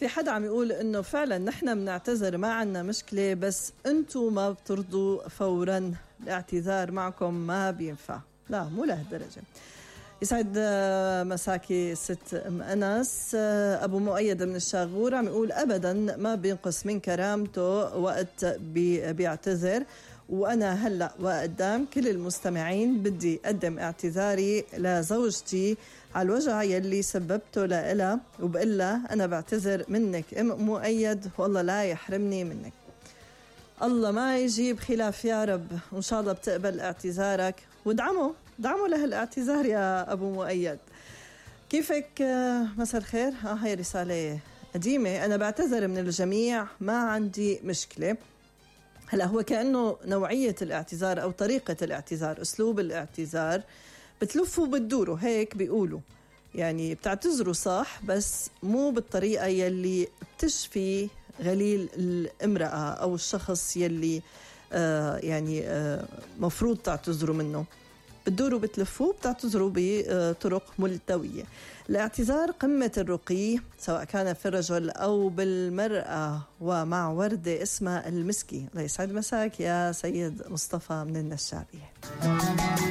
في حدا عم يقول إنه فعلا نحن بنعتذر ما عنا مشكلة، بس أنتوا ما بترضوا فورا، الاعتذار معكم ما بينفع. لا مو لهالدرجة. يسعد مساكي ست أم أنس. أبو مؤيد من الشاغور عم يقول أبدا ما بينقص من كرامته وقت بيعتذر، وأنا هلأ وقدام كل المستمعين بدي أقدم اعتذاري لزوجتي على الوجع يلي سببته لإلها، وبقلها أنا بعتذر منك أم مؤيد، والله لا يحرمني منك. الله ما يجيب خلاف يا رب، وإن شاء الله بتقبل اعتذارك، ودعمه له الاعتذار يا أبو مؤيد. كيفك؟ مساء الخير. هاي رسالة قديمة. أنا بعتذر من الجميع، ما عندي مشكلة. هلأ هو كأنه نوعية الاعتذار أو طريقة الاعتذار، أسلوب الاعتذار بتلفوا بتدوروا، هيك بيقولوا، يعني بتعتذروا صح بس مو بالطريقة يلي بتشفي غليل الامرأة أو الشخص يلي مفروض تعتذروا منه. بتدوروا بتلفوا بتعتذروا بطرق ملتوية. الاعتذار قمة الرقي سواء كان في الرجل أو بالمرأة، ومع وردة اسمها المسكي. الله يسعد مساك يا سيد مصطفى من النشابية.